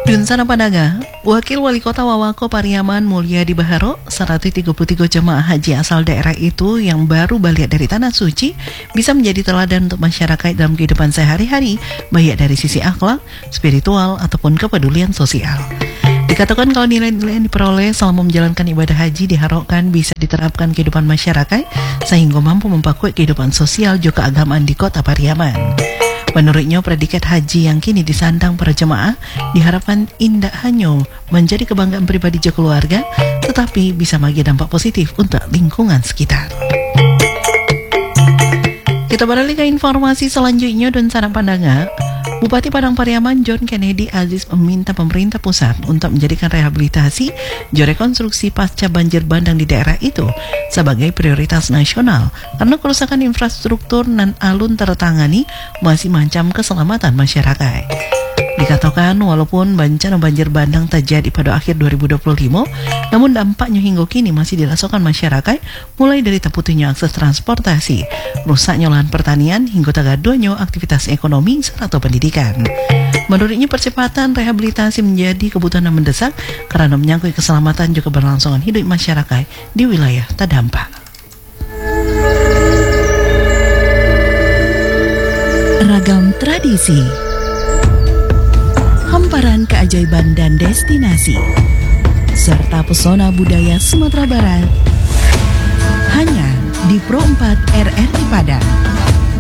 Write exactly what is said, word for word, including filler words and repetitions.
Dunsana Panaga, Wakil Wali Kota Wawako Pariaman Mulyadi Baharo, seratus tiga puluh tiga jemaah haji asal daerah itu yang baru balik dari Tanah Suci bisa menjadi teladan untuk masyarakat dalam kehidupan sehari-hari, baik dari sisi akhlak, spiritual, ataupun kepedulian sosial. Dikatakan kalau nilai-nilai yang diperoleh selama menjalankan ibadah haji diharapkan bisa diterapkan kehidupan masyarakat sehingga mampu memperkuat kehidupan sosial juga keagamaan di Kota Pariaman. Menurutnya, predikat haji yang kini disandang para jemaah diharapkan tidak hanya menjadi kebanggaan pribadi dan keluarga, tetapi bisa bagi dampak positif untuk lingkungan sekitar. Kita beralih ke informasi selanjutnya dan saran pandangan. Bupati Padang Pariaman John Kennedy Aziz meminta pemerintah pusat untuk menjadikan rehabilitasi dan rekonstruksi pasca banjir bandang di daerah itu sebagai prioritas nasional karena kerusakan infrastruktur dan alun tertangani masih mengancam keselamatan masyarakat. Dikatakan walaupun bencana banjir bandang terjadi pada akhir dua ribu dua puluh lima, namun dampaknya hingga kini masih dirasakan masyarakat, mulai dari terputusnya akses transportasi, rusaknya lahan pertanian, hingga tergaduhnya aktivitas ekonomi serta pendidikan. Menurutnya, percepatan rehabilitasi menjadi kebutuhan yang mendesak karena menyangkut keselamatan juga berlangsungan hidup masyarakat di wilayah terdampak. Ragam tradisi, hamparan keajaiban dan destinasi, serta pesona budaya Sumatera Barat, hanya di Pro empat R R I Padang.